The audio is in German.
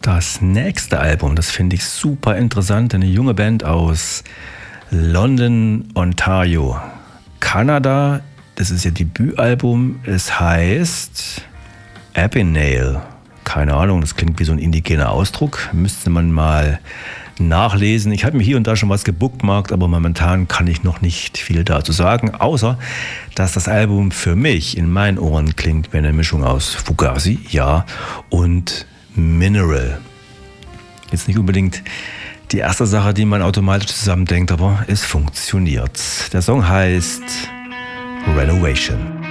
Das nächste Album, das finde ich super interessant. Eine junge Band aus London, Ontario, Kanada. Das ist ihr Debütalbum. Es heißt Abigail. Keine Ahnung, das klingt wie so ein indigener Ausdruck. Müsste man mal nachlesen. Ich habe mir hier und da schon was gebookmarkt, aber momentan kann ich noch nicht viel dazu sagen, außer dass das Album für mich in meinen Ohren klingt wie eine Mischung aus Fugazi, ja, und Mineral. Jetzt nicht unbedingt die erste Sache, die man automatisch zusammendenkt, aber es funktioniert. Der Song heißt Renovation.